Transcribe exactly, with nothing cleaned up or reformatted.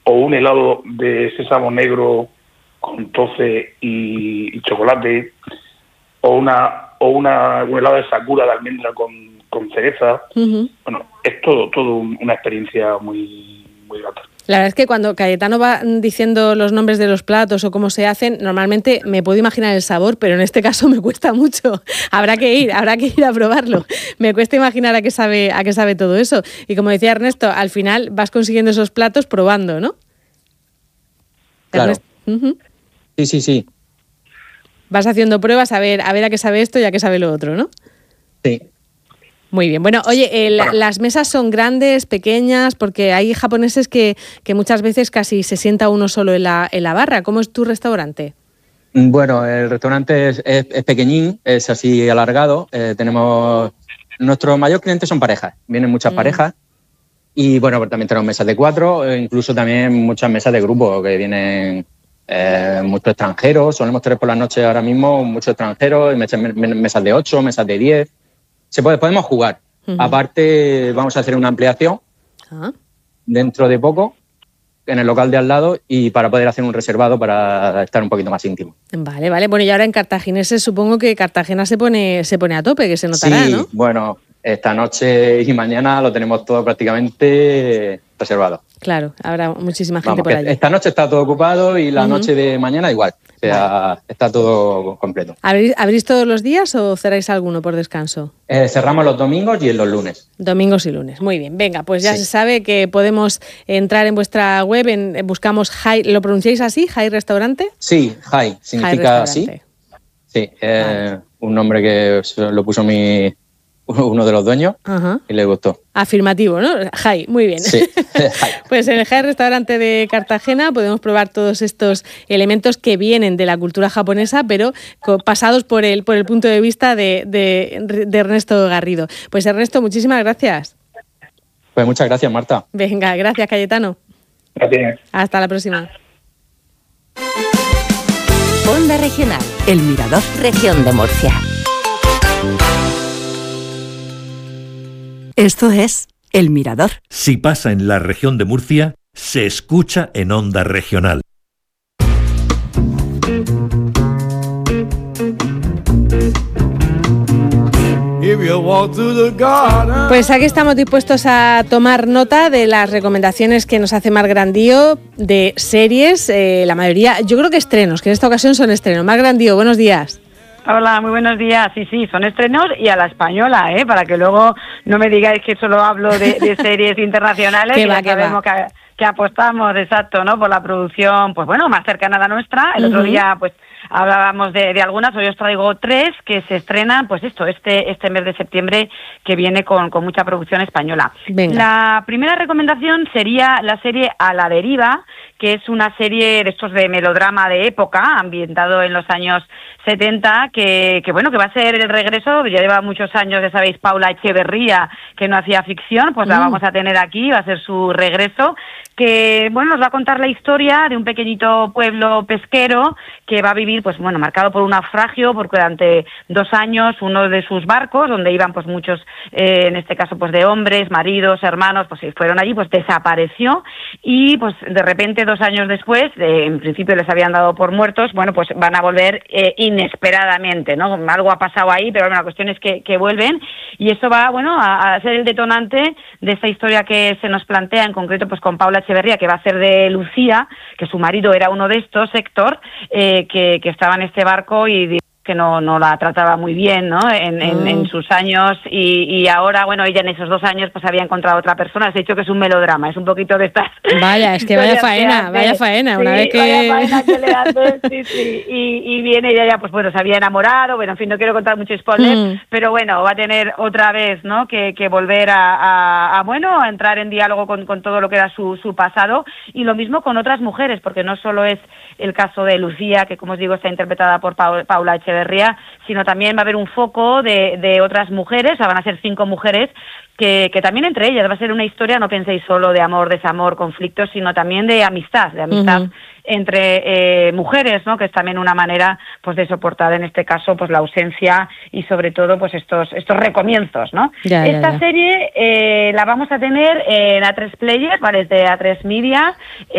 o un helado de sésamo negro con toce y, y chocolate, o una o una un helado de sakura de almendra con, con cereza. Uh-huh. Bueno, es todo todo una experiencia muy muy grata. La verdad es que cuando Cayetano va diciendo los nombres de los platos o cómo se hacen, normalmente me puedo imaginar el sabor, pero en este caso me cuesta mucho. Habrá que ir, habrá que ir a probarlo. Me cuesta imaginar a qué sabe, a qué sabe todo eso. Y como decía Ernesto, al final vas consiguiendo esos platos probando, ¿no? Claro. Uh-huh. Sí, sí, sí. Vas haciendo pruebas a ver, a ver a qué sabe esto y a qué sabe lo otro, ¿no? Sí. Muy bien. Bueno, oye, eh, la, las mesas son grandes, pequeñas, porque hay japoneses que, que muchas veces casi se sienta uno solo en la, en la barra. ¿Cómo es tu restaurante? Bueno, el restaurante es, es, es pequeñín, es así alargado. Eh, tenemos nuestro mayor cliente son parejas, vienen muchas mm. parejas. Y bueno, pues también tenemos mesas de cuatro, e incluso también muchas mesas de grupo que vienen eh, muchos extranjeros. Solemos tener por las noches ahora mismo muchos extranjeros, mesas, mesas de ocho, mesas de diez. Se puede, podemos jugar. Uh-huh. Aparte, vamos a hacer una ampliación uh-huh. dentro de poco en el local de al lado y para poder hacer un reservado para estar un poquito más íntimo. Vale, vale. Bueno, y ahora en cartagineses supongo que Cartagena se pone, se pone a tope, que se notará, sí, ¿no? Bueno, esta noche y mañana lo tenemos todo prácticamente reservado. Claro, habrá muchísima gente Vamos, por allí. Esta noche está todo ocupado y la uh-huh. noche de mañana igual. O sea, vale. Está todo completo. ¿Abrís, ¿Abrís todos los días o cerráis alguno por descanso? Eh, cerramos los domingos y los lunes. Domingos y lunes. Muy bien. Venga, pues ya sí. se sabe que podemos entrar en vuestra web, en, buscamos Jai, ¿lo pronunciáis así? ¿Jai Restaurante? Sí, Jai, significa así. Sí, eh, vale. Un nombre que lo puso mi... uno de los dueños uh-huh. y le gustó. Afirmativo, ¿no? Jai, muy bien. Sí, pues en el Jai Restaurante de Cartagena podemos probar todos estos elementos que vienen de la cultura japonesa, pero pasados por el, por el punto de vista de, de, de Ernesto Garrido. Pues Ernesto, muchísimas gracias. Pues muchas gracias, Marta. Venga, gracias, Cayetano. Gracias. Hasta la próxima. Onda Regional, El Mirador, Región de Murcia. Esto es El Mirador. Si pasa en la región de Murcia, se escucha en Onda Regional. Pues aquí estamos dispuestos a tomar nota de las recomendaciones que nos hace Mar Grandío de series, eh, la mayoría, yo creo que estrenos, que en esta ocasión son estrenos. Mar Grandío, buenos días. Hola, muy buenos días. Sí, sí, son estrenos y a la española, ¿eh? Para que luego no me digáis que solo hablo de, de series internacionales. que que va, ya sabemos que, que apostamos, exacto, ¿no? Por la producción, pues bueno, más cercana a la nuestra. El uh-huh. otro día, pues hablábamos de, de algunas, hoy os traigo tres que se estrenan, pues esto, este este mes de septiembre, que viene con, con mucha producción española. Venga. La primera recomendación sería la serie A la deriva, que es una serie de estos de melodrama de época, ambientado en los años setenta, que, que bueno, que va a ser el regreso, ya lleva muchos años, ya sabéis, Paula Echeverría, que no hacía ficción, pues mm. la vamos a tener aquí, va a ser su regreso, que bueno, nos va a contar la historia de un pequeñito pueblo pesquero que va a vivir, pues bueno, marcado por un naufragio, porque durante dos años uno de sus barcos, donde iban pues muchos, eh, en este caso pues de hombres, maridos, hermanos, pues si fueron allí, pues desapareció, y pues de repente dos años después, eh, en principio les habían dado por muertos, bueno, pues van a volver eh, inesperadamente, ¿no? Algo ha pasado ahí, pero bueno, la cuestión es que, que vuelven, y eso va, bueno, a, a ser el detonante de esta historia que se nos plantea, en concreto pues con Paula Echeverría, que va a ser de Lucía, que su marido era uno de estos, Héctor, eh, que, que estaba en este barco y que no, no la trataba muy bien, ¿no? En, en, mm. en sus años, y, y ahora, bueno, ella en esos dos años pues había encontrado otra persona. Os he dicho que es un melodrama, es un poquito de estas... Vaya, es que vaya faena, vaya faena, una sí, vez que... vaya faena que le hace, sí, sí, y, y viene, ella ya, pues bueno, se había enamorado, bueno, en fin, no quiero contar mucho spoiler, mm. pero bueno, va a tener otra vez, ¿no?, que, que volver a, a, a, bueno, a entrar en diálogo con, con todo lo que era su, su pasado, y lo mismo con otras mujeres, porque no solo es el caso de Lucía, que como os digo está interpretada por Paula Echeverría, sino también va a haber un foco de, de otras mujeres, o sea, van a ser cinco mujeres, que, que también entre ellas va a ser una historia, no penséis solo de amor, desamor, conflictos, sino también de amistad, de amistad uh-huh. entre eh, mujeres, ¿no?, que es también una manera pues de soportar en este caso pues la ausencia y sobre todo pues estos estos recomienzos, ¿no? Ya, Esta ya, ya. serie eh, la vamos a tener en A tres Player, ¿vale? Es de A tres Media. Eh,